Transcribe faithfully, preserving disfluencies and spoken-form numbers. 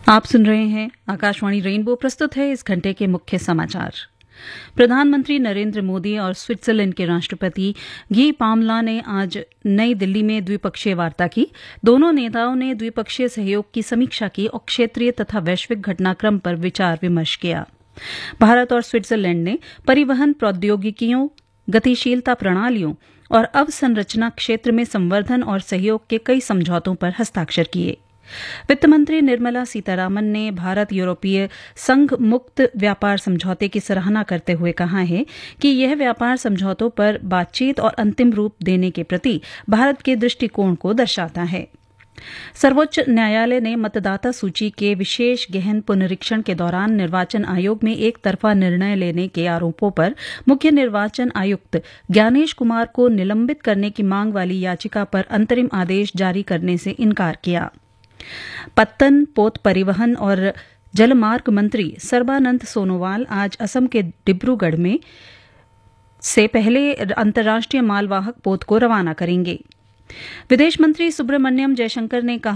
आप सुन रहे हैं आकाशवाणी रेनबो। प्रस्तुत है इस घंटे के मुख्य समाचार। प्रधानमंत्री नरेंद्र मोदी और स्विट्जरलैंड के राष्ट्रपति गी पामला ने आज नई दिल्ली में द्विपक्षीय वार्ता की। दोनों नेताओं ने द्विपक्षीय सहयोग की समीक्षा की और क्षेत्रीय तथा वैश्विक घटनाक्रम पर विचार विमर्श किया। भारत और स्विट्जरलैंड ने परिवहन प्रौद्योगिकियों, गतिशीलता प्रणालियों और अवसंरचना क्षेत्र में संवर्धन और सहयोग के कई समझौतों पर हस्ताक्षर किए। वित्त मंत्री निर्मला सीतारामन ने भारत यूरोपीय संघ मुक्त व्यापार समझौते की सराहना करते हुए कहा है कि यह व्यापार समझौतों पर बातचीत और अंतिम रूप देने के प्रति भारत के दृष्टिकोण को दर्शाता है। सर्वोच्च न्यायालय ने मतदाता सूची के विशेष गहन पुनरीक्षण के दौरान निर्वाचन आयोग में एक तरफा निर्णय लेने के आरोपों पर मुख्य निर्वाचन आयुक्त ज्ञानेश कुमार को निलंबित करने की मांग वाली याचिका पर अंतरिम आदेश जारी करने से इनकार किया। पत्तन, पोत परिवहन और जलमार्ग मंत्री सर्बानंद सोनोवाल आज असम के डिब्रूगढ़ में से पहले अंतर्राष्ट्रीय मालवाहक पोत को रवाना करेंगे। विदेश मंत्री सुब्रमण्यम जयशंकर ने कहा